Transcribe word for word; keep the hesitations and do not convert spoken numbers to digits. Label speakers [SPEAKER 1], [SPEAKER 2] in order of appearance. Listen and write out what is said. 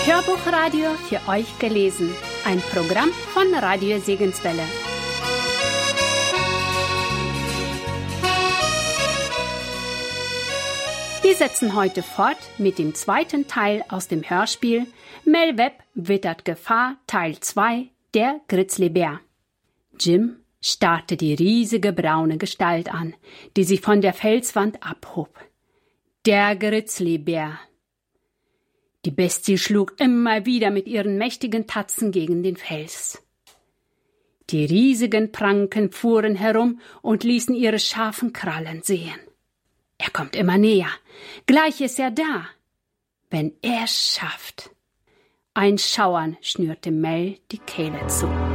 [SPEAKER 1] Hörbuchradio für euch gelesen. Ein Programm von Radio Segenswelle. Wir setzen heute fort mit dem zweiten Teil aus dem Hörspiel Mel Webb wittert Gefahr Teil zwei, der Grizzlybär. Jim starrte die riesige braune Gestalt an, die sich von der Felswand abhob. Der Grizzlybär. Die Bestie schlug immer wieder mit ihren mächtigen Tatzen gegen den Fels. Die riesigen Pranken fuhren herum und ließen ihre scharfen Krallen sehen. Er kommt immer näher. Gleich ist er da. Wenn er es schafft. Ein Schauern schnürte Mel die Kehle zu.